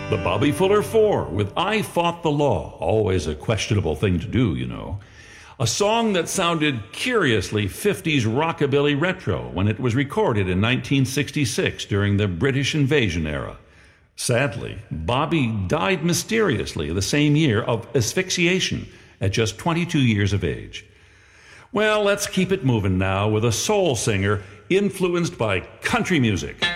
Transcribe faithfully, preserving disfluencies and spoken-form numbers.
The Bobby Fuller Four with I Fought the Law, always a questionable thing to do, you know. A song that sounded curiously fifties rockabilly retro when it was recorded in nineteen sixty-six during the British invasion era. Sadly, Bobby died mysteriously the same year of asphyxiation at just twenty-two years of age. Well, let's keep it moving now with a soul singer influenced by country music.